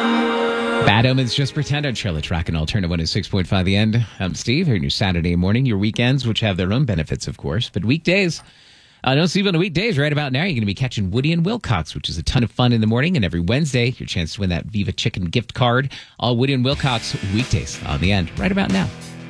Bad Omens, Just Pretend on Charlotte Track and Alternative 106.5 The End. I'm Steve, here on your Saturday morning. Your weekends, which have their own benefits, of course, but weekdays. Don't sleep on the weekdays. Right about now, you're going to be catching Woody and Wilcox, which is a ton of fun in the morning. And every Wednesday, your chance to win that Viva Chicken gift card. All Woody and Wilcox weekdays on The End. Right about now.